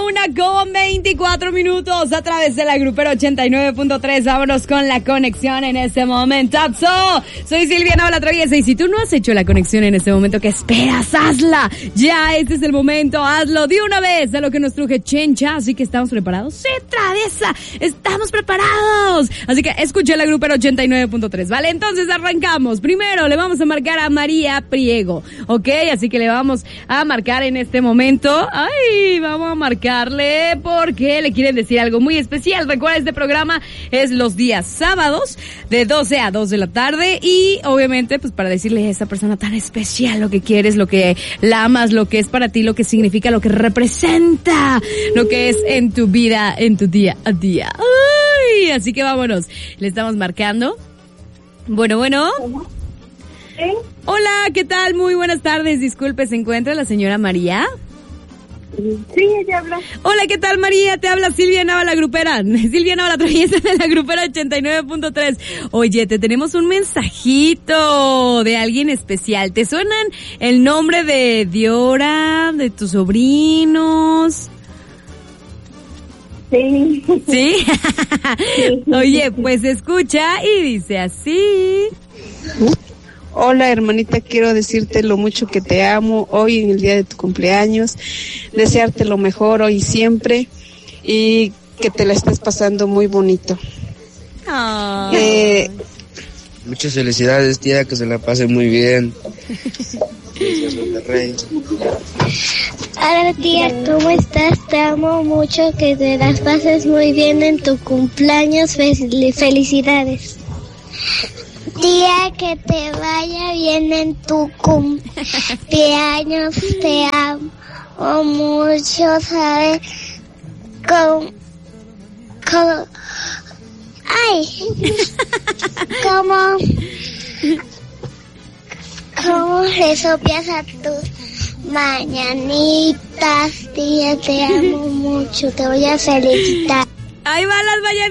1:24 a través de la Grupera 89.3. Vámonos con la conexión en este momento. Soy Silvia Navala Traviesa y si tú no has hecho la conexión en este momento, ¿qué esperas? Hazla. Ya, este es el momento. Hazlo de una vez a lo que nos truje Chencha. Así que ¿estamos preparados? Sí, Traviesa. Estamos preparados. Así que escuché la Grupera 89.3. Vale, entonces arrancamos. Primero le vamos a marcar a María Priego. ¿Ok? Así que le vamos a marcar en este momento. Ay, vamos a marcarle porque le quieren decir algo muy especial. Recuerda, este programa es los días sábados de 12 a 2 de la tarde y obviamente pues para decirle a esa persona tan especial lo que quieres, lo que la amas, lo que es para ti, lo que significa, lo que representa, lo que es en tu vida, en tu día a día. Ay, así que vámonos. Le estamos marcando. Bueno. ¿Sí? Hola, ¿qué tal? Muy buenas tardes. Disculpe, ¿se encuentra la señora María? Sí, ella habla. Hola, ¿qué tal, María? Te habla Silvia Navala Grupera. Silvia Navala Traviesa de la Grupera 89.3. Oye, te tenemos un mensajito de alguien especial. ¿Te suenan el nombre de Diora, de tus sobrinos? Sí. ¿Sí? Oye, pues escucha y dice así. Hola, hermanita, quiero decirte lo mucho que te amo hoy en el día de tu cumpleaños, desearte lo mejor hoy y siempre y que te la estés pasando muy bonito. Oh. Muchas felicidades, tía, que se la pase muy bien. Desde Monterrey. Hola, tía, ¿cómo estás? Te amo mucho, que te las pases muy bien en tu cumpleaños. Felicidades. Tía, que te vaya bien en tu cumpleaños, te amo mucho, ¿sabes? ¿Cómo resopias a tus mañanitas, tía? Te amo mucho, te voy a felicitar. Ahí van las mañanitas.